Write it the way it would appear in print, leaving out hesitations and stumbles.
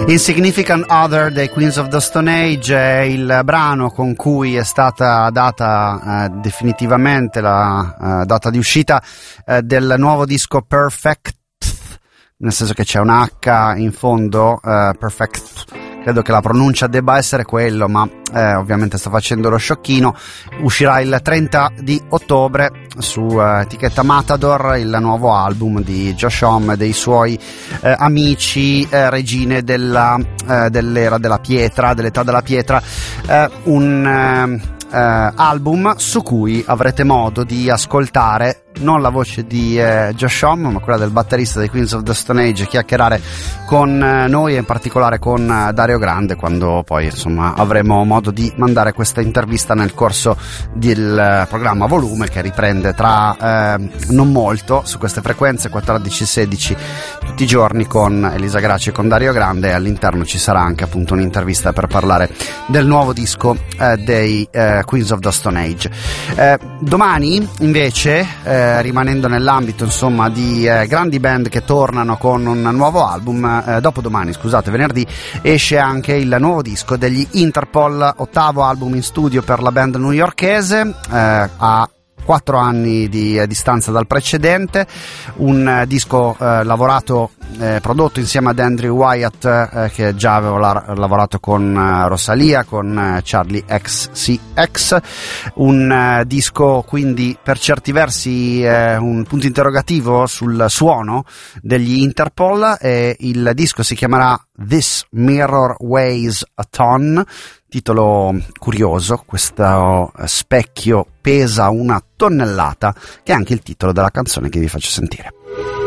Insignificant Other dei Queens of the Stone Age è il brano con cui è stata data definitivamente la data di uscita del nuovo disco Perfect, nel senso che c'è un H in fondo, Perfect. Credo che la pronuncia debba essere quello, ma ovviamente sto facendo lo sciocchino. Uscirà il 30 di ottobre su etichetta Matador il nuovo album di Josh Homme e dei suoi amici, regine dell'era della pietra, dell'età della pietra, un album su cui avrete modo di ascoltare non la voce di Josh Homme, ma quella del batterista dei Queens of the Stone Age, chiacchierare con noi e in particolare con Dario Grande, quando poi insomma avremo modo di mandare questa intervista nel corso del programma Volume, che riprende tra non molto su queste frequenze 14-16 tutti i giorni con Elisa Graci e con Dario Grande, e all'interno ci sarà anche appunto un'intervista per parlare del nuovo disco dei Queens of the Stone Age. Domani invece, rimanendo nell'ambito insomma di grandi band che tornano con un nuovo album, dopodomani, scusate, venerdì, esce anche il nuovo disco degli Interpol, ottavo album in studio per la band newyorkese, a 4 anni di distanza dal precedente, un disco lavorato, prodotto insieme ad Andrew Wyatt, che già aveva lavorato con Rosalia, con Charlie XCX, un disco quindi per certi versi un punto interrogativo sul suono degli Interpol, e il disco si chiamerà This Mirror Weighs a Ton. Titolo curioso, questo specchio pesa una tonnellata, che è anche il titolo della canzone che vi faccio sentire.